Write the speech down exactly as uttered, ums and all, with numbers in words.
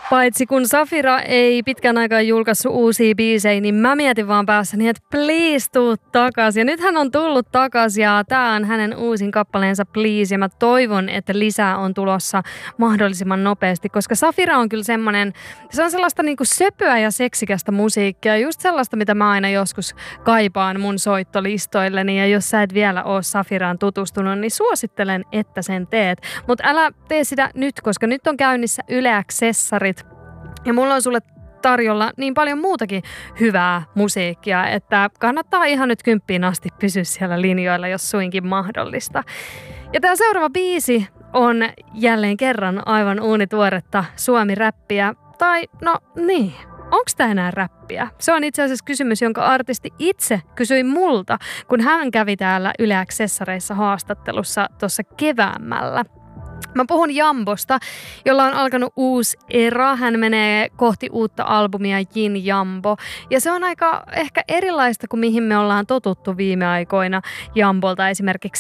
Paitsi kun Safira ei pitkän aikaa julkaissut uusia biisejä, niin mä mietin vaan päässäni, että please tuu takas. Ja nyt hän on tullut takas ja tää on hänen uusin kappaleensa Please. Ja mä toivon, että lisää on tulossa mahdollisimman nopeasti, koska Safira on kyllä semmonen, se on sellaista niinku söpöä ja seksikästä musiikkia. Just sellaista, mitä mä aina joskus kaipaan mun soittolistoilleni. Ja jos sä et vielä oo Safiraan tutustunut, niin suosittelen, että sen teet. Mutta älä tee sitä nyt, koska nyt on käynnissä Yle Accessorit. Ja mulla on sulle tarjolla niin paljon muutakin hyvää musiikkia, että kannattaa ihan nyt kymppiin asti pysyä siellä linjoilla, jos suinkin mahdollista. Ja tää seuraava biisi on jälleen kerran aivan uunituoretta suomi-räppiä. Tai no niin, onks tää enää räppiä? Se on itse asiassa kysymys, jonka artisti itse kysyi multa, kun hän kävi täällä Yle Accessoreissa haastattelussa tuossa keväämällä. Mä puhun Jambosta, jolla on alkanut uusi era. Hän menee kohti uutta albumia Jin Jambo. Ja se on aika ehkä erilaista kuin mihin me ollaan totuttu viime aikoina Jambolta. Esimerkiksi